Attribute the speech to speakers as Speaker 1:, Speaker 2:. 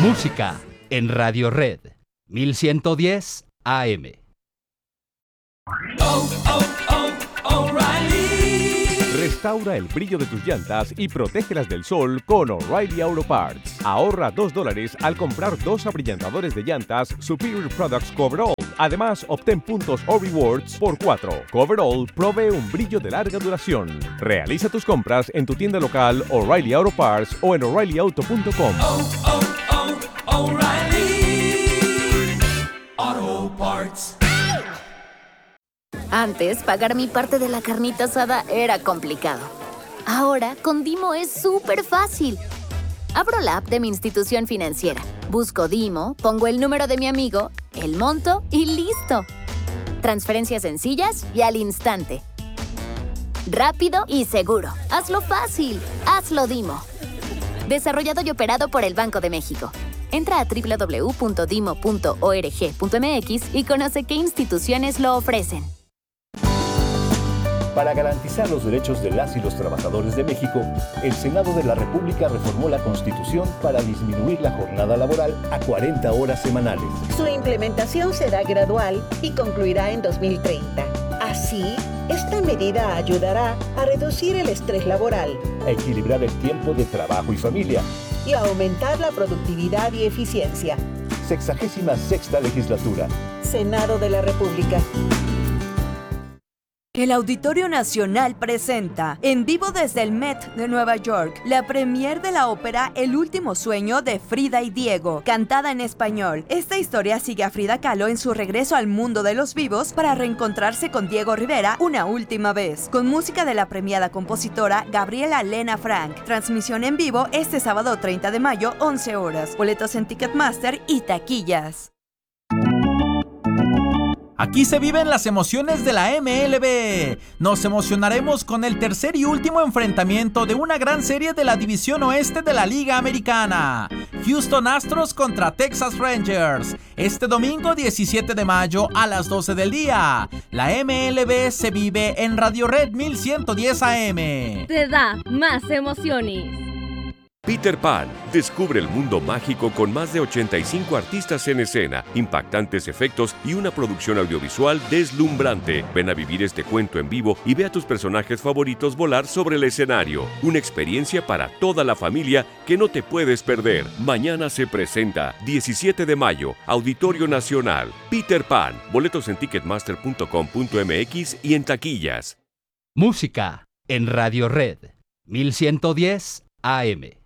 Speaker 1: Música en Radio Red 1110 AM.
Speaker 2: Restaura el brillo de tus llantas y protégelas del sol con O'Reilly Auto Parts. Ahorra $2 al comprar 2 abrillantadores de llantas Superior Products Coverall. Además, obtén puntos o rewards por 4. Coverall provee un brillo de larga duración. Realiza tus compras en tu tienda local O'Reilly Auto Parts o en O'ReillyAuto.com.
Speaker 3: O'Reilly Auto Parts.
Speaker 4: Antes, pagar mi parte de la carnita asada era complicado. Ahora, con Dimo es súper fácil. Abro la app de mi institución financiera, busco Dimo, pongo el número de mi amigo, el monto y ¡listo! Transferencias sencillas y al instante. Rápido y seguro. Hazlo fácil. Hazlo Dimo. Desarrollado y operado por el Banco de México. Entra a www.dimo.org.mx y conoce qué instituciones lo ofrecen.
Speaker 5: Para garantizar los derechos de las y los trabajadores de México, el Senado de la República reformó la Constitución para disminuir la jornada laboral a 40 horas semanales.
Speaker 6: Su implementación será gradual y concluirá en 2030. Así, esta medida ayudará a reducir el estrés laboral,
Speaker 5: a equilibrar el tiempo de trabajo y familia
Speaker 6: y a aumentar la productividad y eficiencia.
Speaker 5: 66ª Legislatura.
Speaker 6: Senado de la República.
Speaker 7: El Auditorio Nacional presenta, en vivo desde el Met de Nueva York, la premier de la ópera El último sueño de Frida y Diego, cantada en español. Esta historia sigue a Frida Kahlo en su regreso al mundo de los vivos para reencontrarse con Diego Rivera una última vez, con música de la premiada compositora Gabriela Lena Frank. Transmisión en vivo este sábado 30 de mayo, 11 horas. Boletos en Ticketmaster y taquillas.
Speaker 8: Aquí se viven las emociones de la MLB. Nos emocionaremos con el tercer y último enfrentamiento de una gran serie de la División Oeste de la Liga Americana. Houston Astros contra Texas Rangers. Este domingo 17 de mayo a las 12 del día. La MLB se vive en Radio Red 1110 AM.
Speaker 9: Te da más emociones.
Speaker 10: Peter Pan descubre el mundo mágico con más de 85 artistas en escena, impactantes efectos y una producción audiovisual deslumbrante. Ven a vivir este cuento en vivo y ve a tus personajes favoritos volar sobre el escenario. Una experiencia para toda la familia que no te puedes perder. Mañana se presenta, 17 de mayo, Auditorio Nacional. Peter Pan. Boletos en ticketmaster.com.mx y en taquillas.
Speaker 1: Música en Radio Red 1110 AM.